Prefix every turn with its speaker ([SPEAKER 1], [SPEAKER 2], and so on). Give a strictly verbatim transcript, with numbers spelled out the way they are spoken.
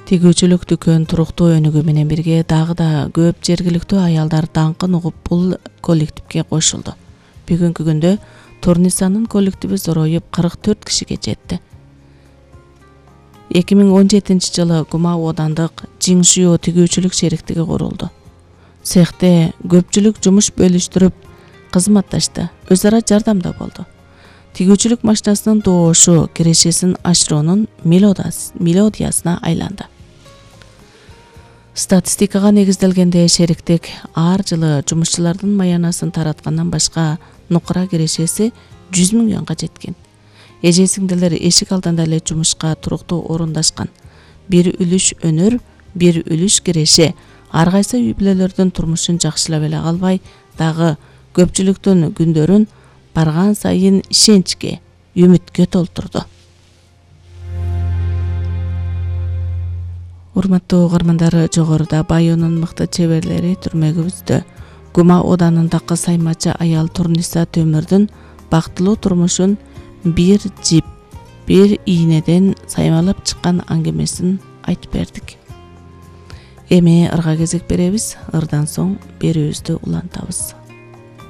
[SPEAKER 1] Тигүүчүлүк дүкөн туруктуу өнүгүү менен бирге дагы да көп жергиликтүү аялдар даңкын угуп бул коллективге кошулду. Бүгүнкү күндө Турнисанын коллективи зороюп кырк төрт кишиге жетти. эки миң он жетинчи жылы Гума оодандык Жиңшио тигүүчүлүк шериктиги курулду. Цехте көпчүлүк жумуш бөлүштүрүп кызматташты, өз ара жардамда болду. Тигүүчүлүк машинасынын доошу кирешесин ашыруунун мелодиясына айланды. Статистикага негизделгенде шериктик ар жылы жумушчулардын маянасын тараткандан башка нукура кирешеси жүз миллионго жеткен. Эже сиңдилер эшик алдында эле жумушка туруктуу орундашкан. Бир үлүш өнөр, бир үлүш киреше ар кайсы үй бүлөлөрдүн турмушун жакшылап эле калбай, дагы көпчүлүктүн күндөрүн барган сайын ишенчке, үмүткө толтурду. Урматтуу угармандар, жогоруда Байонун мыкты чеберлери түрмөгүбүздө Гума оодарынындагы саймачы аял Турниса Төмүрдүн бактылуу турмушун бир жип, бир ийнеден саймалап чыккан аңгемесин айтып бердик. Эми ырга кезек беребиз, ырдан соң берүүбүздү улантабыз.